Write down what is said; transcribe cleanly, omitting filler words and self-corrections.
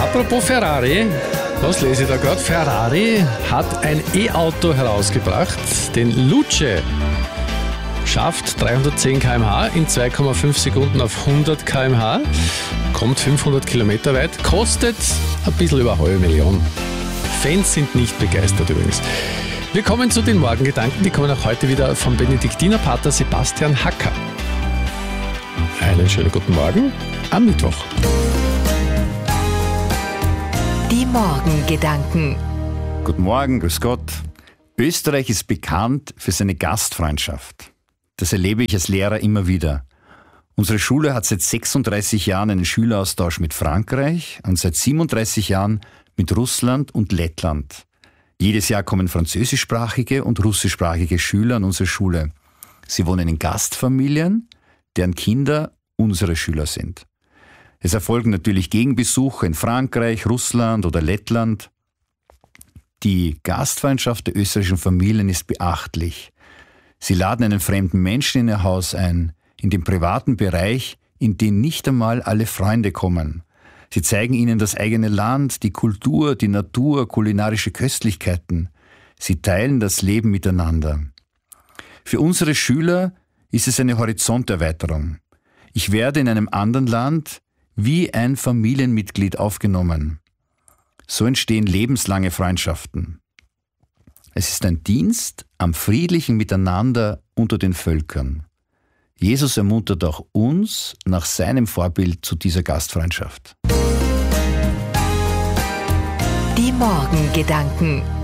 Apropos Ferrari, was lese ich da gerade? Ferrari hat ein E-Auto herausgebracht, den Luce. Schafft 310 km/h in 2,5 Sekunden auf 100 km/h, kommt 500 Kilometer weit, kostet ein bisschen über 500.000. Fans sind nicht begeistert übrigens. Wir kommen zu den Morgengedanken, die kommen auch heute wieder vom Benediktinerpater Sebastian Hacker. Einen schönen guten Morgen am Mittwoch. Die Morgengedanken. Guten Morgen, grüß Gott. Österreich ist bekannt für seine Gastfreundschaft. Das erlebe ich als Lehrer immer wieder. Unsere Schule hat seit 36 Jahren einen Schüleraustausch mit Frankreich und seit 37 Jahren mit Russland und Lettland. Jedes Jahr kommen französischsprachige und russischsprachige Schüler an unsere Schule. Sie wohnen in Gastfamilien, deren Kinder unsere Schüler sind. Es erfolgen natürlich Gegenbesuche in Frankreich, Russland oder Lettland. Die Gastfreundschaft der österreichischen Familien ist beachtlich. Sie laden einen fremden Menschen in ihr Haus ein, in den privaten Bereich, in den nicht einmal alle Freunde kommen. Sie zeigen ihnen das eigene Land, die Kultur, die Natur, kulinarische Köstlichkeiten. Sie teilen das Leben miteinander. Für unsere Schüler ist es eine Horizonterweiterung. Ich werde in einem anderen Land wie ein Familienmitglied aufgenommen. So entstehen lebenslange Freundschaften. Es ist ein Dienst am friedlichen Miteinander unter den Völkern. Jesus ermuntert auch uns nach seinem Vorbild zu dieser Gastfreundschaft. Die Morgengedanken.